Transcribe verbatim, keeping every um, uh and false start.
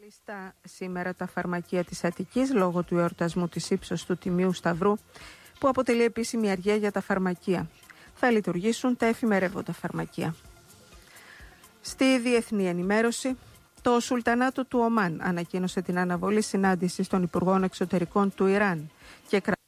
Κλειστά σήμερα τα φαρμακεία της Αττικής λόγω του εορτασμού της ύψος του Τιμίου Σταυρού, που αποτελεί επίσημη αργία για τα φαρμακεία. Θα λειτουργήσουν τα εφημερεύοντα φαρμακεία. Στη διεθνή ενημέρωση, το Σουλτανάτο του Ομάν ανακοίνωσε την αναβολή συνάντησης των Υπουργών Εξωτερικών του Ιράν και